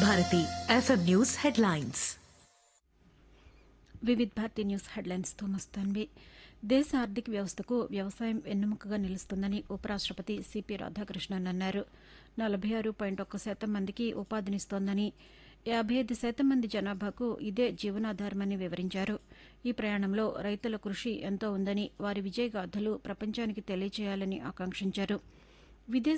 Bharati FM news headlines. Vividh Bharati news హెడ్లైన్స్తో మస్తాన్వి. దేశ ఆర్థిక వ్యవస్థకు వ్యవసాయం వెన్నెముకగా నిలుస్తుందని ఉపరాష్టపతి సిపి రాధాకృష్ణన్ అన్నారు. 46.1% మందికి ఉపాధినిస్తోందని, 55% మంది జనాభాకు ఇదే జీవనాధారమని వివరించారు. ఈ ప్రయాణంలో రైతుల కృషి ఎంతో ఉందని, వారి విజయగాథలు ప్రపంచానికి తెలియచేయాలని ఆకాంక్షించారు.